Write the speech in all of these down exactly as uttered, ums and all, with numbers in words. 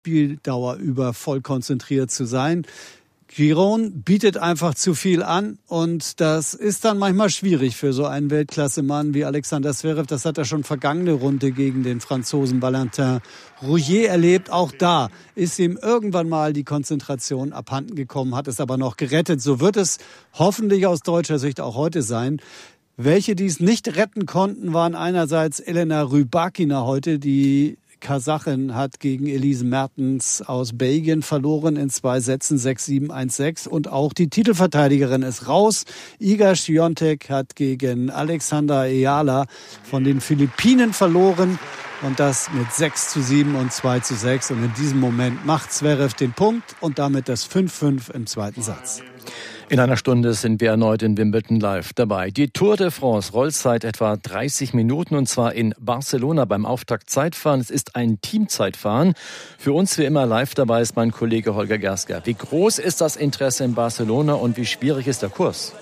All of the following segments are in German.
Spieldauer über voll konzentriert zu sein. Giron bietet einfach zu viel an und das ist dann manchmal schwierig für so einen Weltklasse-Mann wie Alexander Zverev. Das hat er schon vergangene Runde gegen den Franzosen Valentin Rougier erlebt. Auch da ist ihm irgendwann mal die Konzentration abhanden gekommen, hat es aber noch gerettet. So wird es hoffentlich aus deutscher Sicht auch heute sein. Welche dies nicht retten konnten, waren einerseits Elena Rybakina heute, die Kasachin hat gegen Elise Mertens aus Belgien verloren in zwei Sätzen sechs sieben eins sechs und auch die Titelverteidigerin ist raus. Iga Świątek hat gegen Alexander Ayala von den Philippinen verloren und das mit sechs zu sieben und zwei zu sechs und in diesem Moment macht Zverev den Punkt und damit das fünf fünf im zweiten Satz. In einer Stunde sind wir erneut in Wimbledon live dabei. Die Tour de France rollt seit etwa dreißig Minuten und zwar in Barcelona beim Auftaktzeitfahren. Es ist ein Teamzeitfahren. Für uns wie immer live dabei ist mein Kollege Holger Gersker. Wie groß ist das Interesse in Barcelona und wie schwierig ist der Kurs?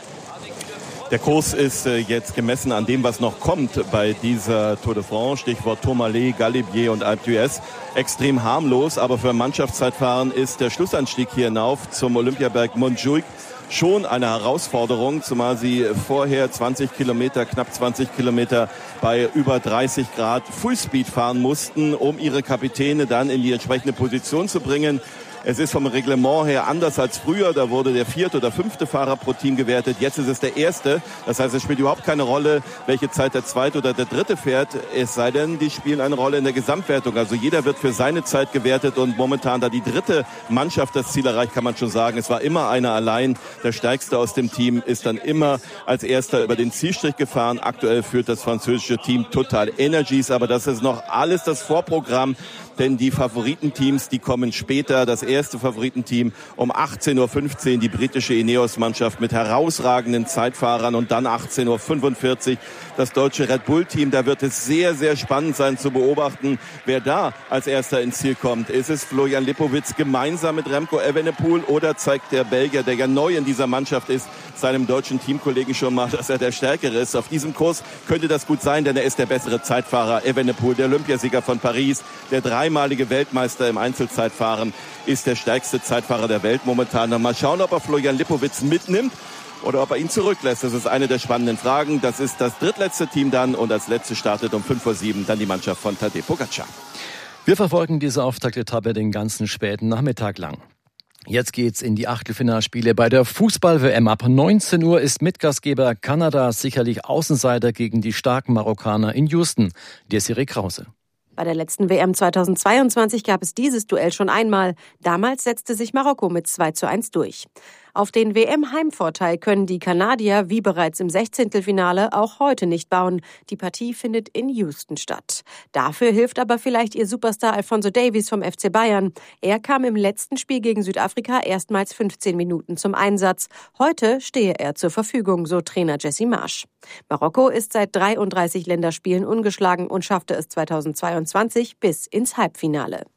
Der Kurs ist äh, jetzt gemessen an dem, was noch kommt bei dieser Tour de France. Stichwort Tourmalet, Galibier und Alpe d'Huez. Extrem harmlos, aber für ein Mannschaftszeitfahren ist der Schlussanstieg hier hinauf zum Olympiaberg Montjuic schon eine Herausforderung, zumal sie vorher zwanzig Kilometer, knapp zwanzig Kilometer bei über dreißig Grad Fullspeed fahren mussten, um ihre Kapitäne dann in die entsprechende Position zu bringen. Es ist vom Reglement her anders als früher. Da wurde der vierte oder fünfte Fahrer pro Team gewertet. Jetzt ist es der erste. Das heißt, es spielt überhaupt keine Rolle, welche Zeit der zweite oder der dritte fährt. Es sei denn, die spielen eine Rolle in der Gesamtwertung. Also jeder wird für seine Zeit gewertet. Und momentan, da die dritte Mannschaft das Ziel erreicht, kann man schon sagen, es war immer einer allein. Der Stärkste aus dem Team ist dann immer als Erster über den Zielstrich gefahren. Aktuell führt das französische Team Total Energies. Aber das ist noch alles das Vorprogramm. Denn die Favoritenteams, die kommen später. Das erste Favoritenteam um achtzehn Uhr fünfzehn, die britische Ineos-Mannschaft mit herausragenden Zeitfahrern. Und dann achtzehn Uhr fünfundvierzig das deutsche Red Bull-Team. Da wird es sehr, sehr spannend sein zu beobachten, wer da als Erster ins Ziel kommt. Ist es Florian Lipowitz gemeinsam mit Remco Evenepoel oder zeigt der Belgier, der ja neu in dieser Mannschaft ist, seinem deutschen Teamkollegen schon mal, dass er der Stärkere ist? Auf diesem Kurs könnte das gut sein, denn er ist der bessere Zeitfahrer. Evenepoel, der Olympiasieger von Paris, der dreimalige Weltmeister im Einzelzeitfahren, ist der stärkste Zeitfahrer der Welt momentan. Mal schauen, ob er Florian Lipowitz mitnimmt oder ob er ihn zurücklässt. Das ist eine der spannenden Fragen. Das ist das drittletzte Team dann und als letztes startet um fünf Uhr sieben dann die Mannschaft von Tadej Pogačar. Wir verfolgen diese Auftaktetappe den ganzen späten Nachmittag lang. Jetzt geht's in die Achtelfinalspiele bei der Fußball-W M. Ab neunzehn Uhr ist Mitgastgeber Kanada sicherlich Außenseiter gegen die starken Marokkaner in Houston. Desiree Krause. Bei der letzten W M zweitausendzweiundzwanzig gab es dieses Duell schon einmal. Damals setzte sich Marokko mit zwei zu eins durch. Auf den W M-Heimvorteil können die Kanadier wie bereits im Sechzehntelfinale auch heute nicht bauen. Die Partie findet in Houston statt. Dafür hilft aber vielleicht ihr Superstar Alphonso Davies vom F C Bayern. Er kam im letzten Spiel gegen Südafrika erstmals fünfzehn Minuten zum Einsatz. Heute stehe er zur Verfügung, so Trainer Jesse Marsch. Marokko ist seit dreiunddreißig Länderspielen ungeschlagen und schaffte es zweitausendzweiundzwanzig bis ins Halbfinale.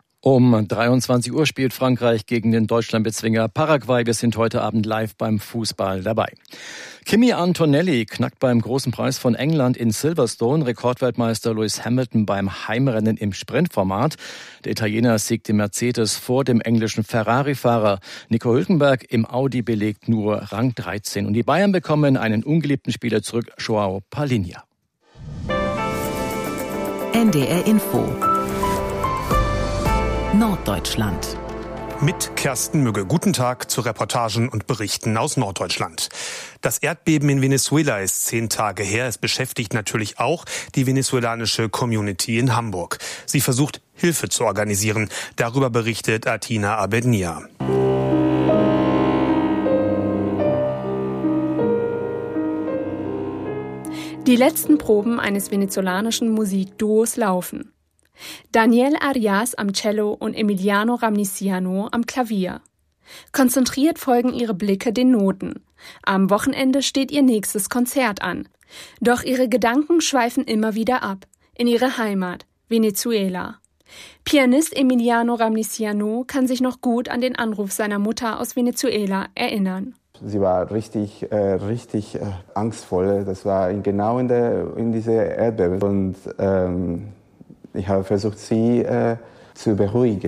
Um dreiundzwanzig Uhr spielt Frankreich gegen den Deutschlandbezwinger Paraguay. Wir sind heute Abend live beim Fußball dabei. Kimi Antonelli knackt beim großen Preis von England in Silverstone Rekordweltmeister Lewis Hamilton beim Heimrennen im Sprintformat. Der Italiener siegt im Mercedes vor dem englischen Ferrari-Fahrer. Nico Hülkenberg im Audi belegt nur Rang dreizehn. Und die Bayern bekommen einen ungeliebten Spieler zurück, Joao Palhinha. N D R Info Norddeutschland. Mit Kersten Mügge. Guten Tag zu Reportagen und Berichten aus Norddeutschland. Das Erdbeben in Venezuela ist zehn Tage her. Es beschäftigt natürlich auch die venezuelanische Community in Hamburg. Sie versucht, Hilfe zu organisieren. Darüber berichtet Atina Abednia. Die letzten Proben eines venezolanischen Musikduos laufen. Daniel Arias am Cello und Emiliano Ramniciano am Klavier. Konzentriert folgen ihre Blicke den Noten. Am Wochenende steht ihr nächstes Konzert an. Doch ihre Gedanken schweifen immer wieder ab. In ihre Heimat, Venezuela. Pianist Emiliano Ramniciano kann sich noch gut an den Anruf seiner Mutter aus Venezuela erinnern. Sie war richtig, äh, richtig äh, angstvoll. Das war genau in, der, in dieser Erdbeben. Und ähm, ich habe versucht, sie äh, zu beruhigen.